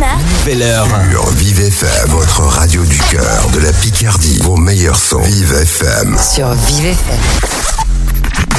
Corner. Nouvelle heure. Sur Vive FM, votre radio du cœur, de la Picardie. Vos meilleurs sons. Vive FM. Sur Vive FM.